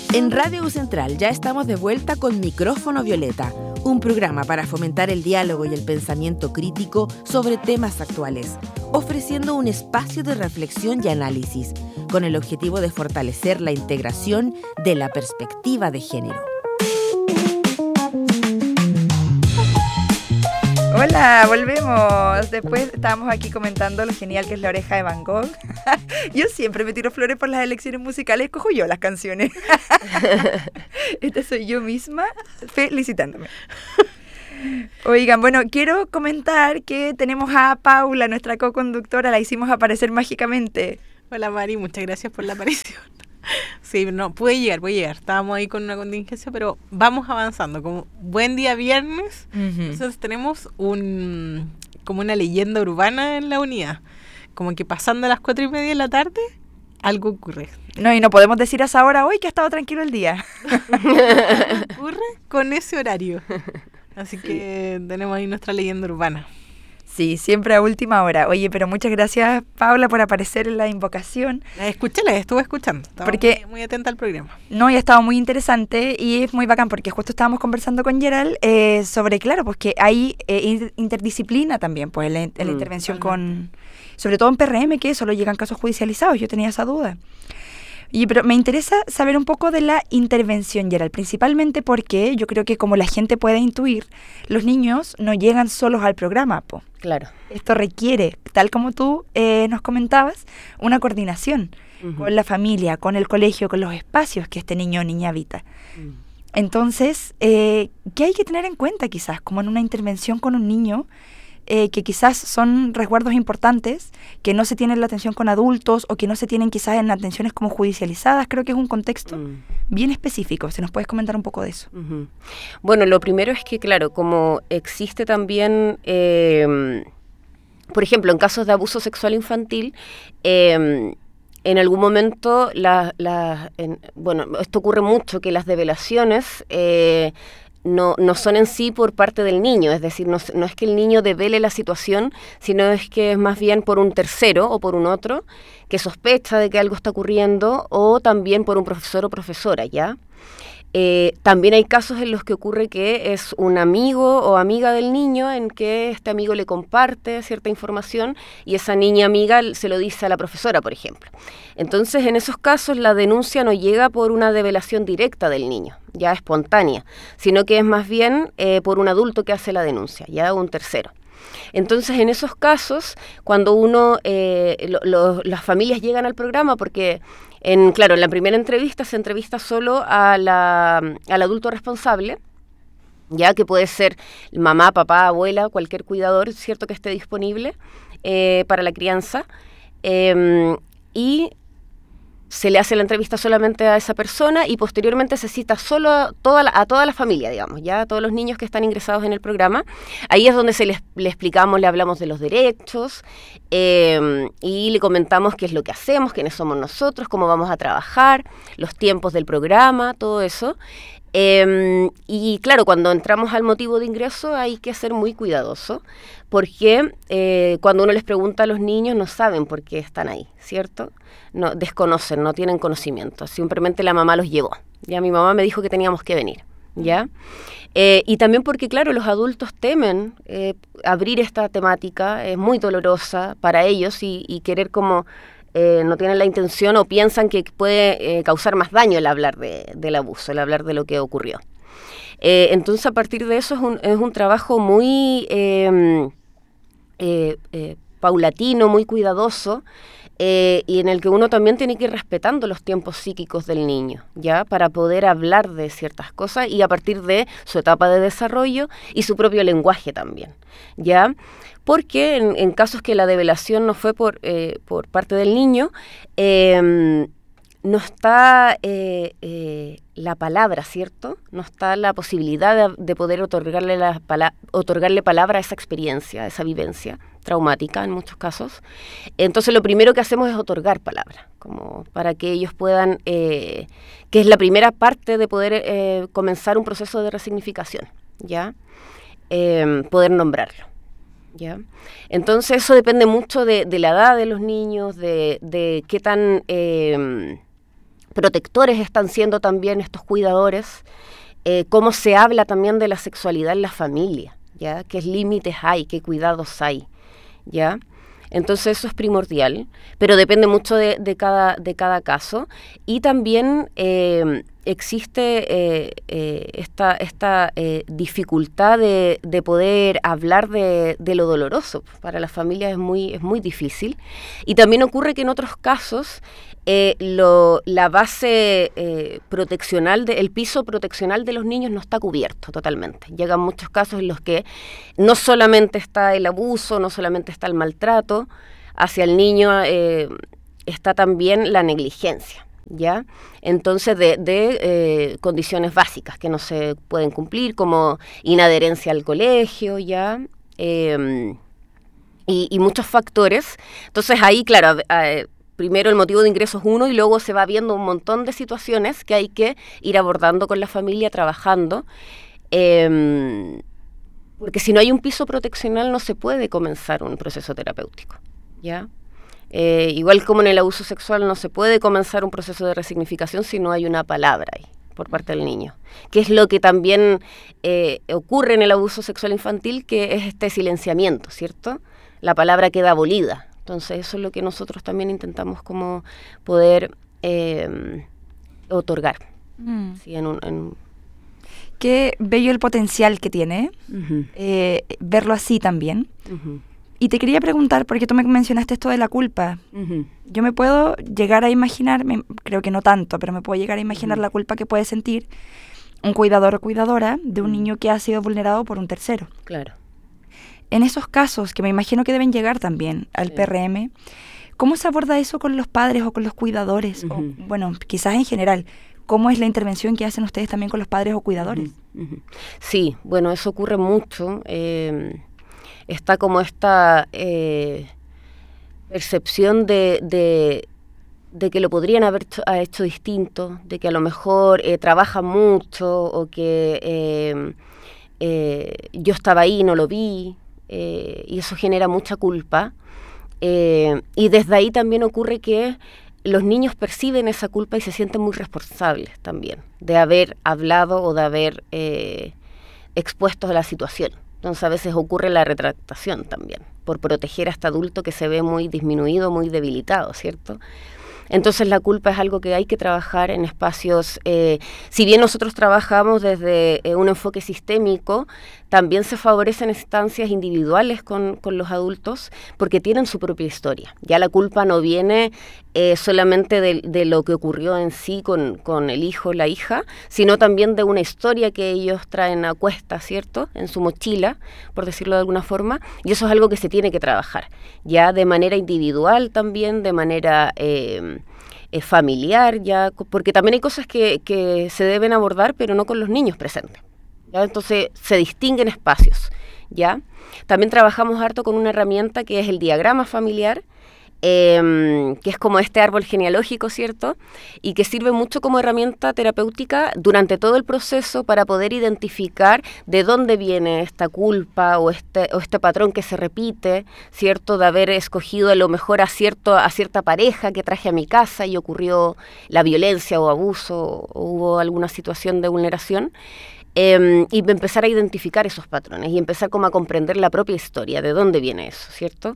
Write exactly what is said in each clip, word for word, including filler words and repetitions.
En Radio U Central ya estamos de vuelta con Micrófono Violeta, un programa para fomentar el diálogo y el pensamiento crítico sobre temas actuales, ofreciendo un espacio de reflexión y análisis, con el objetivo de fortalecer la integración de la perspectiva de género. Hola, volvemos. Después estábamos aquí comentando lo genial que es La Oreja de Van Gogh. Yo siempre me tiro flores por las elecciones musicales, cojo yo las canciones. Esta soy yo misma felicitándome. Oigan, bueno, quiero comentar que tenemos a Paula, nuestra co-conductora, la hicimos aparecer mágicamente. Hola Mari, muchas gracias por la aparición. Sí, no, pude llegar, pude llegar. Estábamos ahí con una contingencia, pero vamos avanzando. Como buen día viernes, uh-huh. Entonces tenemos un como una leyenda urbana en la unidad. Como que pasando a las cuatro y media de la tarde, algo ocurre. No, y no podemos decir a esa hora hoy que ha estado tranquilo el día. Ocurre con ese horario. Así sí. Que tenemos ahí nuestra leyenda urbana. Sí, siempre a última hora. Oye, pero muchas gracias, Paula, por aparecer en la invocación. La escuché, la estuve escuchando. Estaba porque, muy, muy atenta al programa. No, y ha estado muy interesante y es muy bacán porque justo estábamos conversando con Gerald eh, sobre, claro, pues que hay eh, interdisciplina también, pues en la, en la mm, intervención totalmente. Con, sobre todo en P R M, que solo llegan casos judicializados. Yo tenía esa duda. Y pero me interesa saber un poco de la intervención, Gerald, principalmente porque yo creo que como la gente puede intuir, los niños no llegan solos al programa, po. Claro. Esto requiere, tal como tú eh, nos comentabas, una coordinación uh-huh. con la familia, con el colegio, con los espacios que este niño o niña habita. Uh-huh. Entonces, eh, ¿qué hay que tener en cuenta quizás como en una intervención con un niño? Eh, que quizás son resguardos importantes, que no se tienen la atención con adultos o que no se tienen quizás en atenciones como judicializadas. Creo que es un contexto mm. bien específico. ¿Si nos puedes comentar un poco de eso? Uh-huh. Bueno, lo primero es que, claro, como existe también, eh, por ejemplo, en casos de abuso sexual infantil, eh, en algún momento, la, la, en, bueno, esto ocurre mucho, que las develaciones Eh, No, no son en sí por parte del niño, es decir, no, no es que el niño devele la situación, sino es que es más bien por un tercero o por un otro que sospecha de que algo está ocurriendo o también por un profesor o profesora, ¿ya? Eh, también hay casos en los que ocurre que es un amigo o amiga del niño en que este amigo le comparte cierta información y esa niña amiga se lo dice a la profesora, por ejemplo. Entonces, en esos casos la denuncia no llega por una develación directa del niño, ya espontánea, sino que es más bien eh, por un adulto que hace la denuncia, ya un tercero. Entonces, en esos casos, cuando uno, eh, lo, lo, las familias llegan al programa, porque, en, claro, en la primera entrevista se entrevista solo a la, al adulto responsable, ya que puede ser mamá, papá, abuela, cualquier cuidador, cierto, que esté disponible eh, para la crianza, eh, y se le hace la entrevista solamente a esa persona y posteriormente se cita solo a toda la, a toda la familia, digamos, ya a todos los niños que están ingresados en el programa. Ahí es donde se les, le explicamos, le hablamos de los derechos eh, y le comentamos qué es lo que hacemos, quiénes somos nosotros, cómo vamos a trabajar, los tiempos del programa, todo eso. Eh, y claro, cuando entramos al motivo de ingreso hay que ser muy cuidadoso porque eh, cuando uno les pregunta a los niños no saben por qué están ahí, ¿cierto? No, desconocen, no tienen conocimiento, simplemente la mamá los llevó. Ya mi mamá me dijo que teníamos que venir, ¿ya? Eh, y también porque, claro, los adultos temen eh, abrir esta temática, es muy dolorosa para ellos y, y querer como... Eh, no tienen la intención o piensan que puede eh, causar más daño el hablar de, del abuso, el hablar de lo que ocurrió. Eh, entonces, a partir de eso es un, es un trabajo muy eh, eh, eh, paulatino, muy cuidadoso, eh, y en el que uno también tiene que ir respetando los tiempos psíquicos del niño, ¿ya? Para poder hablar de ciertas cosas y a partir de su etapa de desarrollo y su propio lenguaje también, ¿ya? Porque en, en casos que la develación no fue por, eh, por parte del niño, eh, no está eh, eh, la palabra, ¿cierto? No está la posibilidad de, de poder otorgarle, la pala- otorgarle palabra a esa experiencia, a esa vivencia traumática en muchos casos. Entonces lo primero que hacemos es otorgar palabra, como para que ellos puedan, eh, que es la primera parte de poder eh, comenzar un proceso de resignificación, ¿ya? Eh, poder nombrarlo. ¿Ya? Entonces eso depende mucho de, de la edad de los niños, de, de qué tan eh, protectores están siendo también estos cuidadores, eh, cómo se habla también de la sexualidad en la familia, ¿ya? ¿Qué límites hay, qué cuidados hay, ¿ya? Entonces eso es primordial, pero depende mucho de, de, cada, de cada caso. Y también eh, existe eh, eh, esta, esta eh, dificultad de, de poder hablar de, de lo doloroso. Para las familias es muy, es muy difícil. Y también ocurre que en otros casos eh, lo, la base eh, proteccional, de, el piso proteccional de los niños no está cubierto totalmente. Llegan muchos casos en los que no solamente está el abuso, no solamente está el maltrato hacia el niño, eh, está también la negligencia, ¿ya? Entonces, de, de eh, condiciones básicas que no se pueden cumplir, como inadherencia al colegio, ¿ya? Eh, y, y muchos factores. Entonces, ahí, claro, eh, primero el motivo de ingreso es uno y luego se va viendo un montón de situaciones que hay que ir abordando con la familia, trabajando. Eh, porque si no hay un piso proteccional no se puede comenzar un proceso terapéutico, ¿ya? Eh, igual como en el abuso sexual no se puede comenzar un proceso de resignificación si no hay una palabra ahí por parte del niño, que es lo que también eh, ocurre en el abuso sexual infantil, que es este silenciamiento, ¿cierto? La palabra queda abolida. Entonces eso es lo que nosotros también intentamos como poder eh, otorgar. Mm. ¿Sí? en un, en Qué bello el potencial que tiene, uh-huh. eh, verlo así también. Uh-huh. Y te quería preguntar, porque tú me mencionaste esto de la culpa. Uh-huh. Yo me puedo llegar a imaginar, me, creo que no tanto, pero me puedo llegar a imaginar uh-huh. la culpa que puede sentir un cuidador o cuidadora de un uh-huh. niño que ha sido vulnerado por un tercero. Claro. En esos casos, que me imagino que deben llegar también al sí. P R M, ¿cómo se aborda eso con los padres o con los cuidadores? Uh-huh. O, bueno, quizás en general. ¿Cómo es la intervención que hacen ustedes también con los padres o cuidadores? Uh-huh, uh-huh. Sí, bueno, eso ocurre mucho. Eh, está como esta eh, percepción de, de, de que lo podrían haber hecho, hecho distinto, de que a lo mejor eh, trabajan mucho o que eh, eh, yo estaba ahí y no lo vi, eh, y eso genera mucha culpa. Eh, y desde ahí también ocurre que los niños perciben esa culpa y se sienten muy responsables también de haber hablado o de haber eh, expuesto a la situación. Entonces a veces ocurre la retractación también, por proteger a este adulto que se ve muy disminuido, muy debilitado, ¿cierto? Entonces la culpa es algo que hay que trabajar en espacios, eh, si bien nosotros trabajamos desde eh, un enfoque sistémico, también se favorecen instancias individuales con, con los adultos porque tienen su propia historia. Ya la culpa no viene eh, solamente de, de lo que ocurrió en sí con, con el hijo o la hija, sino también de una historia que ellos traen a cuesta, ¿cierto?, en su mochila, por decirlo de alguna forma, y eso es algo que se tiene que trabajar, ya de manera individual también, de manera eh, eh, familiar, ya, porque también hay cosas que, que se deben abordar, pero no con los niños presentes. ¿Ya? Entonces se distinguen espacios, ¿ya? También trabajamos harto con una herramienta que es el diagrama familiar, eh, que es como este árbol genealógico, ¿cierto? Y que sirve mucho como herramienta terapéutica durante todo el proceso para poder identificar de dónde viene esta culpa o este, o este patrón que se repite, ¿cierto? De haber escogido a lo mejor a, cierto, a cierta pareja que traje a mi casa y ocurrió la violencia o abuso o hubo alguna situación de vulneración. Eh, y empezar a identificar esos patrones y empezar como a comprender la propia historia, de dónde viene eso, ¿cierto?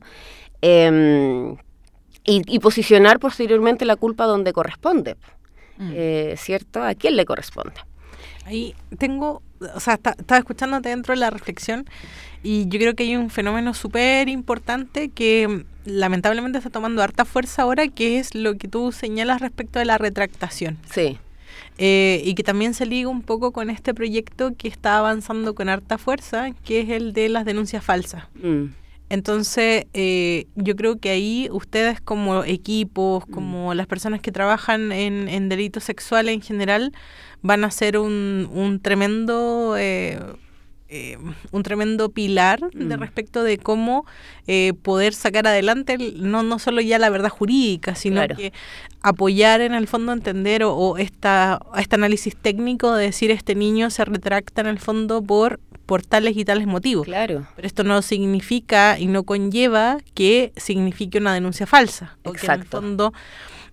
Eh, y, y posicionar posteriormente la culpa donde corresponde, mm. eh, ¿cierto? ¿A quién le corresponde? Ahí tengo, o sea, está, estaba escuchándote dentro de la reflexión y yo creo que hay un fenómeno súper importante que lamentablemente está tomando harta fuerza ahora, que es lo que tú señalas respecto de la retractación. Sí. Eh, y que también se liga un poco con este proyecto que está avanzando con harta fuerza, que es el de las denuncias falsas. Mm. Entonces, eh, yo creo que ahí ustedes como equipos, como mm. las personas que trabajan en, en delitos sexuales en general, van a ser un, un tremendo... Eh, Eh, un tremendo pilar mm. de respecto de cómo eh, poder sacar adelante el, no, no solo ya la verdad jurídica, sino claro. que apoyar en el fondo, entender o, o esta, este análisis técnico de decir este niño se retracta en el fondo por, por tales y tales motivos. Claro. Pero esto no significa y no conlleva que signifique una denuncia falsa. Exacto. O que en el fondo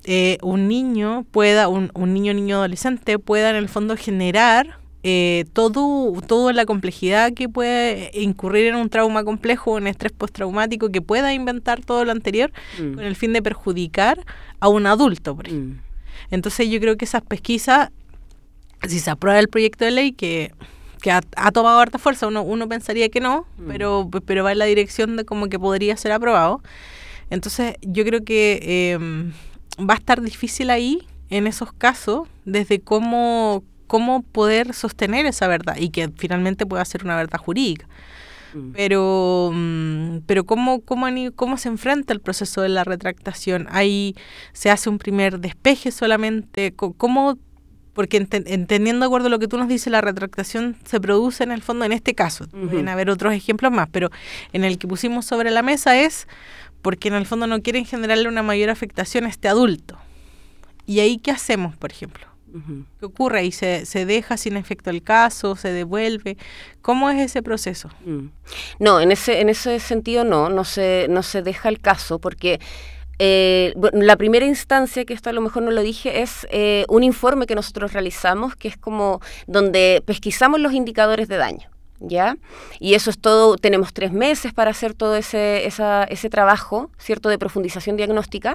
eh, un niño pueda, un, un niño, niño adolescente pueda en el fondo generar eh, todo, toda la complejidad que puede incurrir en un trauma complejo, un estrés postraumático, que pueda inventar todo lo anterior mm. con el fin de perjudicar a un adulto, por ejemplo. Mm. Entonces yo creo que esas pesquisas, si se aprueba el proyecto de ley, que, que ha, ha tomado harta fuerza, uno, uno pensaría que no, mm. pero, pero va en la dirección de como que podría ser aprobado. Entonces yo creo que eh, va a estar difícil ahí, en esos casos, desde cómo, cómo poder sostener esa verdad y que finalmente pueda ser una verdad jurídica. Mm. Pero pero ¿cómo, cómo, cómo se enfrenta el proceso de la retractación? Ahí se hace un primer despeje solamente. ¿Cómo? Porque ent- entendiendo de acuerdo a lo que tú nos dices, la retractación se produce en el fondo, en este caso. Uh-huh. Pueden haber otros ejemplos más, pero en el que pusimos sobre la mesa es porque en el fondo no quieren generarle una mayor afectación a este adulto. ¿Y ahí qué hacemos, por ejemplo? Uh-huh. ¿Qué ocurre ahí? ¿Se, ¿Se deja sin efecto el caso? ¿Se devuelve? ¿Cómo es ese proceso? Mm. No, en ese en ese sentido no, no se, no se deja el caso porque eh, bueno, la primera instancia, que esto a lo mejor no lo dije, es eh, un informe que nosotros realizamos, que es como donde pesquisamos los indicadores de daño. ¿Ya? Y eso es todo, tenemos tres meses para hacer todo ese, esa, ese trabajo, ¿cierto?, de profundización diagnóstica.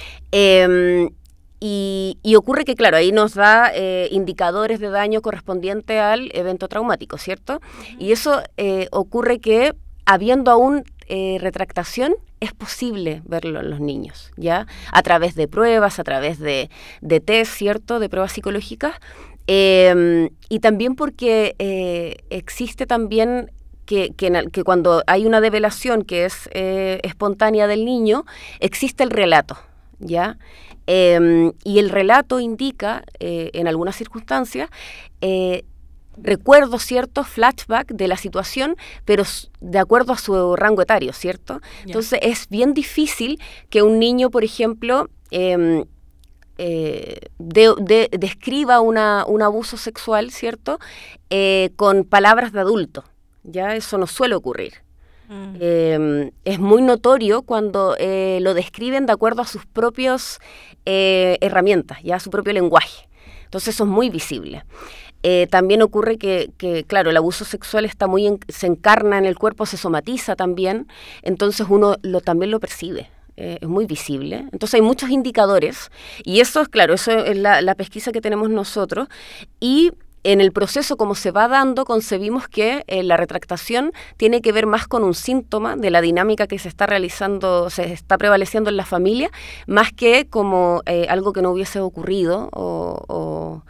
Eh, Y, y ocurre que, claro, ahí nos da eh, indicadores de daño correspondiente al evento traumático, ¿cierto? Uh-huh. Y eso eh, ocurre que, habiendo aún eh, retractación, es posible verlo en los niños, ¿ya? A través de pruebas, a través de, de test, ¿cierto?, de pruebas psicológicas. Eh, y también porque eh, existe también que, que, que cuando hay una develación que es eh, espontánea del niño, existe el relato, ¿ya? Eh, y el relato indica, eh, en algunas circunstancias, eh, recuerdos, ¿cierto?, flashback de la situación, pero de acuerdo a su rango etario, ¿cierto? Yeah. Entonces es bien difícil que un niño, por ejemplo, eh, eh, de, de, describa una, un abuso sexual, ¿cierto?, eh, con palabras de adulto, ¿ya? Eso no suele ocurrir. Eh, es muy notorio cuando eh, lo describen de acuerdo a sus propias eh, herramientas, ya a su propio lenguaje. Entonces eso es muy visible. Eh, también ocurre que, que, claro, el abuso sexual está muy en, se encarna en el cuerpo, se somatiza también, entonces uno lo, también lo percibe. Eh, es muy visible. Entonces hay muchos indicadores y eso es, claro, eso es la, la pesquisa que tenemos nosotros y en el proceso, como se va dando, concebimos que eh, la retractación tiene que ver más con un síntoma de la dinámica que se está realizando, se está prevaleciendo en la familia, más que como eh, algo que no hubiese ocurrido. O, o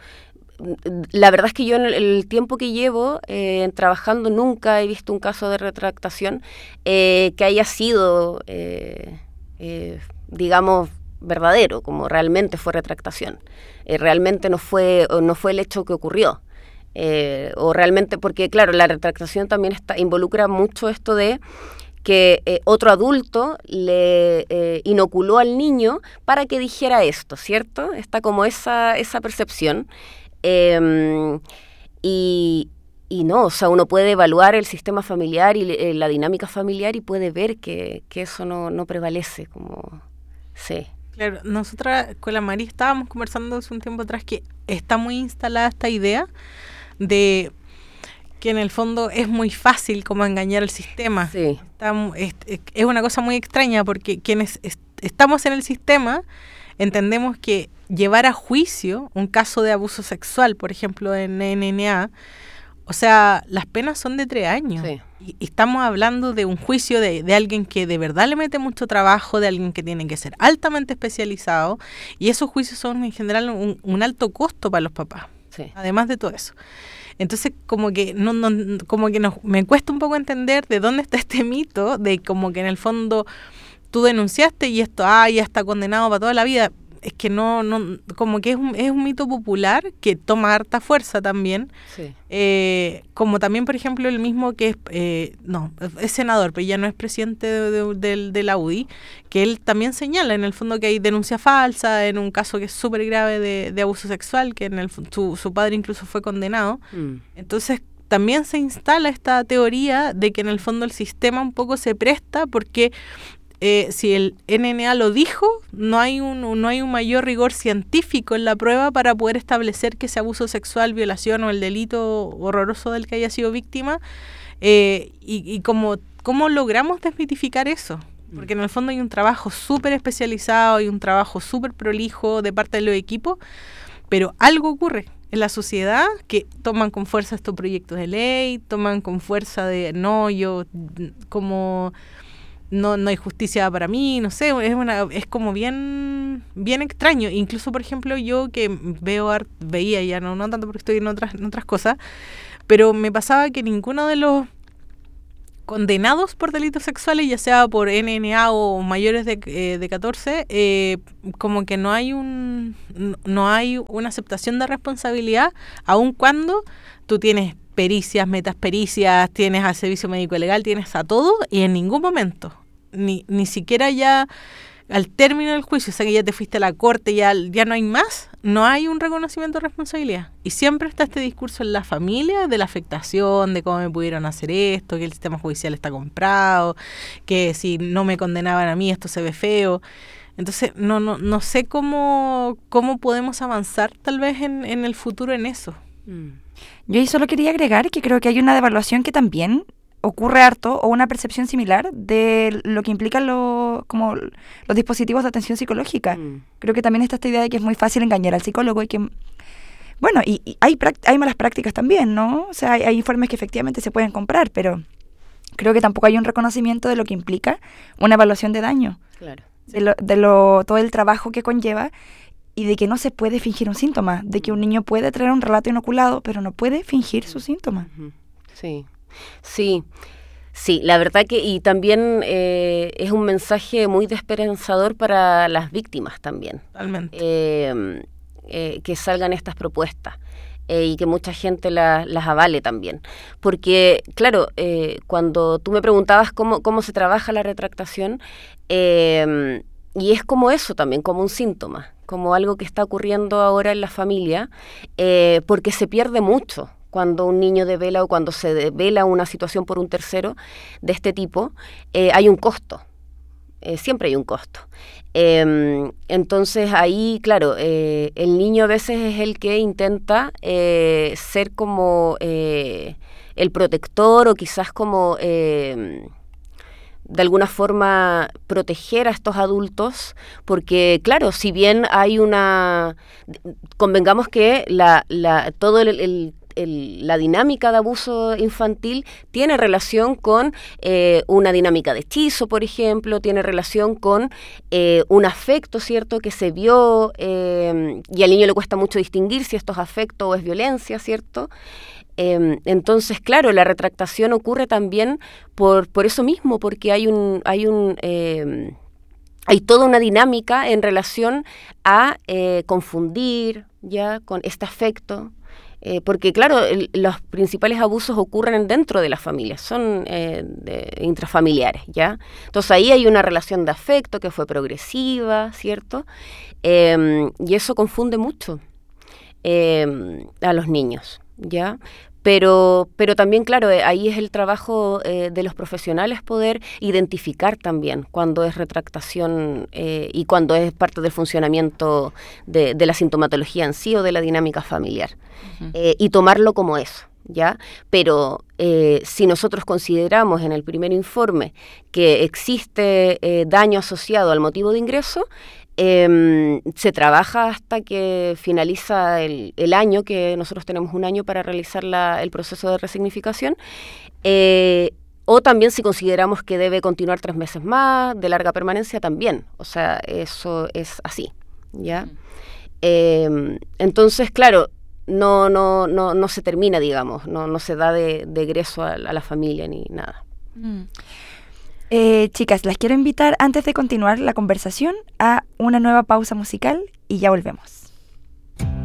la verdad es que yo en el, el tiempo que llevo eh, trabajando nunca he visto un caso de retractación eh, que haya sido, eh, eh, digamos, verdadero, como realmente fue retractación. Eh, realmente no fue no fue el hecho que ocurrió. Eh, o realmente, porque claro, la retractación también está, involucra mucho esto de que eh, otro adulto le eh, inoculó al niño para que dijera esto, ¿cierto? Está como esa, esa percepción. Eh, y, y no, o sea, uno puede evaluar el sistema familiar y eh, la dinámica familiar y puede ver que, que eso no, no prevalece, como, sí. Claro, nosotras con la Mari estábamos conversando hace un tiempo atrás que está muy instalada esta idea de que en el fondo es muy fácil como engañar al sistema. Sí. Está, es, es una cosa muy extraña porque quienes est- estamos en el sistema entendemos que llevar a juicio un caso de abuso sexual, por ejemplo en N N A, o sea, las penas son de tres años. Sí. Y, y estamos hablando de un juicio de, de alguien que de verdad le mete mucho trabajo, de alguien que tiene que ser altamente especializado, y esos juicios son en general un, un alto costo para los papás. Sí. Además de todo eso. Entonces, como que no, no como que nos, me cuesta un poco entender de dónde está este mito de como que en el fondo tú denunciaste y esto, ah, ya está condenado para toda la vida. Es que no, no, como que es un, es un mito popular que toma harta fuerza también. Sí. Eh, como también, por ejemplo, el mismo que es, eh, no, es senador, pero ya no es presidente de, de, de, de la U D I, que él también señala en el fondo que hay denuncia falsa en un caso que es súper grave de, de abuso sexual, que en el su, su padre incluso fue condenado. Mm. Entonces, también se instala esta teoría de que en el fondo el sistema un poco se presta porque eh, si el N N A lo dijo, no hay, un, no hay un mayor rigor científico en la prueba para poder establecer que ese abuso sexual, violación o el delito horroroso del que haya sido víctima, eh, y, y como, cómo logramos desmitificar eso. Porque en el fondo hay un trabajo súper especializado y un trabajo súper prolijo de parte de los equipos, pero algo ocurre en la sociedad que toman con fuerza estos proyectos de ley, toman con fuerza de no, yo como no, no hay justicia para mí, no sé, es una, es como bien, bien extraño. Incluso, por ejemplo, yo que veo art, veía ya no, no tanto porque estoy en otras, en otras cosas, pero me pasaba que ninguno de los condenados por delitos sexuales, ya sea por N N A o mayores de, eh, de catorce, eh, como que no hay un no hay una aceptación de responsabilidad, aun cuando tú tienes pericias, metaspericias, tienes al servicio médico legal, tienes a todo, y en ningún momento, ni, ni siquiera ya al término del juicio, o sea que ya te fuiste a la corte, ya, ya no hay más, no hay un reconocimiento de responsabilidad. Y siempre está este discurso en la familia de la afectación, de cómo me pudieron hacer esto, que el sistema judicial está comprado, que si no me condenaban a mí esto se ve feo. Entonces no no no sé cómo, cómo podemos avanzar tal vez en, en el futuro en eso. Yo ahí solo quería agregar que creo que hay una devaluación que también ocurre harto, o una percepción similar de lo que implican lo, como los dispositivos de atención psicológica. Mm. Creo que también está esta idea de que es muy fácil engañar al psicólogo y que, bueno, y, y hay, hay malas prácticas también, ¿no? O sea, hay, hay informes que efectivamente se pueden comprar, pero creo que tampoco hay un reconocimiento de lo que implica una evaluación de daño. Claro. De, lo, de lo, todo el trabajo que conlleva, y de que no se puede fingir un síntoma, de que un niño puede traer un relato inoculado, pero no puede fingir su síntoma. Sí. Sí, sí, la verdad que, y también eh, es un mensaje muy desesperanzador para las víctimas también. Totalmente. Eh, eh, que salgan estas propuestas eh, y que mucha gente la, las avale también. Porque, claro, eh, cuando tú me preguntabas cómo, cómo se trabaja la retractación, eh, y es como eso también, como un síntoma, como algo que está ocurriendo ahora en la familia, eh, porque se pierde mucho. Cuando un niño devela o cuando se devela una situación por un tercero de este tipo, eh, hay un costo, eh, siempre hay un costo. Eh, entonces ahí, claro, eh, el niño a veces es el que intenta eh, ser como eh, el protector o quizás como eh, de alguna forma proteger a estos adultos, porque claro, si bien hay una... Convengamos que la, la, todo el, el El, la dinámica de abuso infantil tiene relación con eh, una dinámica de hechizo, por ejemplo, tiene relación con eh, un afecto, ¿cierto?, que se vio eh, y al niño le cuesta mucho distinguir si esto es afecto o es violencia, ¿cierto? Eh, entonces, claro, la retractación ocurre también por, por eso mismo, porque hay un... Hay un eh, hay toda una dinámica en relación a eh, confundir ya con este afecto. Eh, porque, claro, el, los principales abusos ocurren dentro de las familias, son eh, de, intrafamiliares, ¿ya? Entonces ahí hay una relación de afecto que fue progresiva, ¿cierto? Eh, y eso confunde mucho eh, a los niños, ¿ya? Pero, pero también, claro, eh, ahí es el trabajo eh, de los profesionales poder identificar también cuando es retractación eh, y cuando es parte del funcionamiento de, de la sintomatología en sí o de la dinámica familiar. Uh-huh. eh, y tomarlo como eso, ¿ya? Pero eh, si nosotros consideramos en el primer informe que existe eh, daño asociado al motivo de ingreso, Eh, se trabaja hasta que finaliza el, el año, que nosotros tenemos un año para realizar la, el proceso de resignificación, eh, o también si consideramos que debe continuar tres meses más, de larga permanencia también, o sea, eso es así, ¿ya? Mm. Eh, entonces, claro, no, no, no, no se termina, digamos, no, no se da de, de egreso a, a la familia ni nada. Mm. Eh, chicas, las quiero invitar antes de continuar la conversación a una nueva pausa musical y ya volvemos.